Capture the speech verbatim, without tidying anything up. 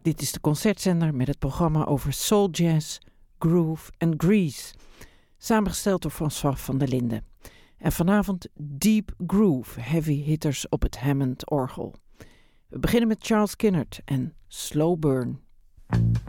Dit is de concertzender met het programma over soul jazz, groove en grease. Samengesteld door François van der Linden. En vanavond Deep Groove, heavy hitters op het Hammond orgel. We beginnen met Charles Kinnard en Slow Burn.